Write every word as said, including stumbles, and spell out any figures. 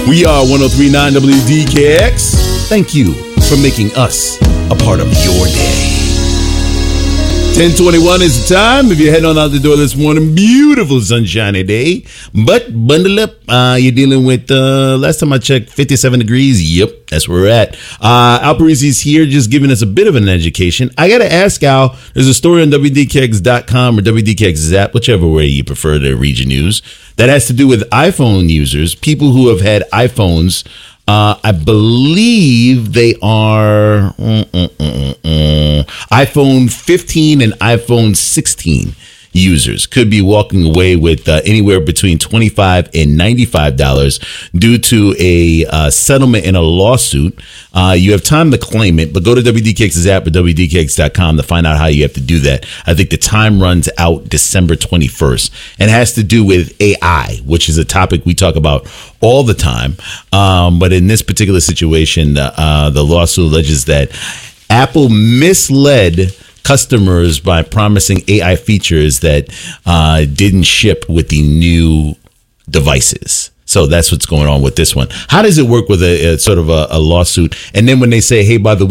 We are one oh three point nine W D K X. Thank you for making us a part of your day. ten twenty-one is the time. If you're heading on out the door this morning, beautiful sunshiny day. But bundle up. Uh, you're dealing with, uh, last time I checked, fifty-seven degrees. Yep, that's where we're at. Uh, Al Parisi's here just giving us a bit of an education. I got to ask Al, there's a story on W D K X dot com or W D K X Zap, whichever way you prefer to read your news, that has to do with iPhone users, people who have had iPhones. Uh, I believe they are mm, mm, mm, mm, iPhone fifteen and iPhone sixteen users could be walking away with uh, anywhere between twenty-five dollars and ninety-five dollars due to a uh, settlement in a lawsuit. Uh, you have time to claim it, but go to W D K X's app or W D K X dot com to find out how you have to do that. I think the time runs out December twenty-first and has to do with A I, which is a topic we talk about all the time. Um, but in this particular situation, uh, the lawsuit alleges that Apple misled customers by promising A I features that uh, didn't ship with the new devices. So that's what's going on with this one. How does it work with a, a sort of a, a lawsuit? And then when they say, hey, by the way,